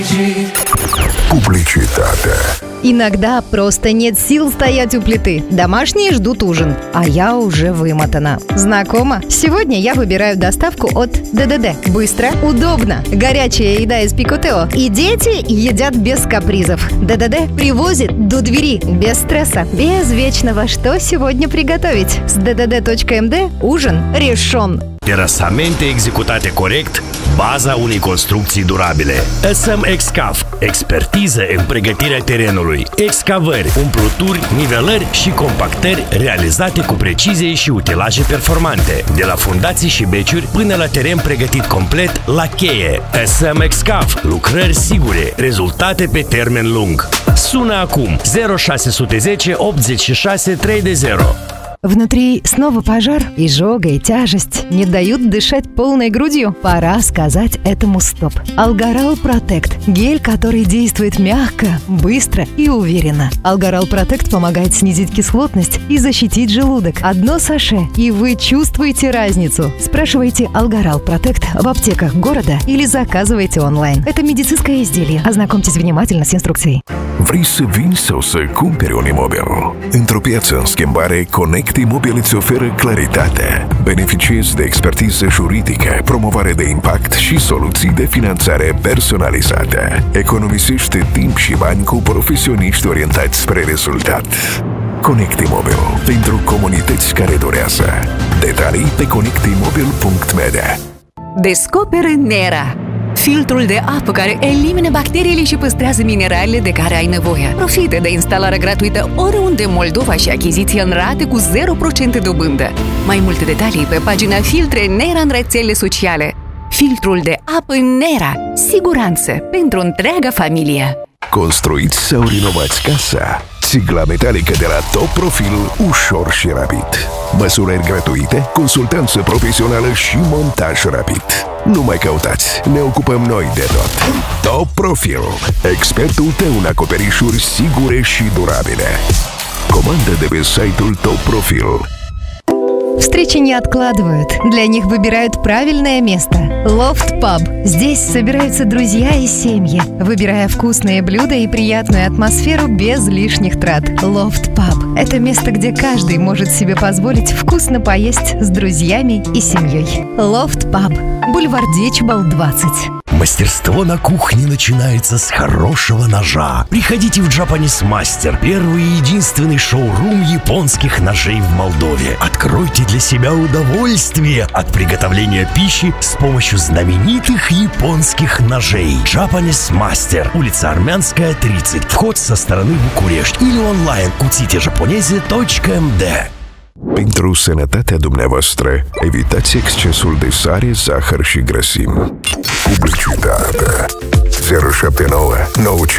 Publicitate. Иногда просто нет сил стоять у плиты. Домашние ждут ужин, а я уже вымотана. Знакомо? Сегодня я выбираю доставку от ДДД. Быстро, удобно. Горячая еда из Пикотео. И дети едят без капризов. ДДД привозит до двери, без стресса, без вечного «что сегодня приготовить». С ddd.md ужин решен. Terasamente executate corect, baza unei construcții durabile. SM Excaf, expertiză în pregătirea terenului. Excavări, umpluturi, nivelări și compactări realizate cu precizie și utilaje performante. De la fundații și beciuri până la teren pregătit complet la cheie. SM Excaf, lucrări sigure, rezultate pe termen lung. Sună acum 0610 86 320. Внутри снова пожар, изжога и тяжесть не дают дышать полной грудью. Пора сказать этому стоп. Алгарал Протект – гель, который действует мягко, быстро и уверенно. Алгарал Протект помогает снизить кислотность и защитить желудок. Одно саше, и вы чувствуете разницу. Спрашивайте Алгарал Протект в аптеках города или заказывайте онлайн. Это медицинское изделие. Ознакомьтесь vнимательно с инструкцией. Vrei să vin sau să cumperi un imobil? Într-o piață în schimbare, Connect Imobil îți oferă claritate. Beneficiezi de expertiză juridică, promovare de impact și soluții de finanțare personalizate. Economisește timp și bani cu profesioniști orientați spre rezultat. Connect Imobil, pentru comunități care durează. Detalii pe connectimobil.md. Descoperă Nera, filtrul de apă care elimină bacteriile și păstrează mineralele de care ai nevoie. Profită de instalarea gratuită oriunde în Moldova și achiziție în rate cu 0% dobândă. Mai multe detalii pe pagina Filtre Nera în rețelele sociale. Filtrul de apă Nera. Siguranță pentru întreaga familie. Construiți sau renovați casa? Țigla metalică de la Top Profil, ușor și rapid. Măsurări gratuite, consultanță profesională și montaj rapid. Nu mai căutați, ne ocupăm noi de tot. Top Profil, expertul tău în acoperișuri sigure și durabile. Comandă de pe site-ul Top Profil. Встречи не откладывают. Для них выбирают правильное место. Loft Pub. Здесь собираются друзья и семьи, выбирая вкусные блюда и приятную атмосферу без лишних трат. Loft Pub – это место, где каждый может себе позволить вкусно поесть с друзьями и семьей. Loft Pub. Бульвар Дечбал, 20. Мастерство на кухне начинается с хорошего ножа. Приходите в Japanese Master, первый и единственный шоурум японских ножей в Молдове. Откройте для себя удовольствие от приготовления пищи с помощью знаменитых японских ножей. Japanese Master, улица Армянская, 30. Вход со стороны București или онлайн cutitejaponeze.md. Pentru sănătatea dumneavoastră, evitați excesul de sare, zahăr și grăsimi. Publicitate 079 95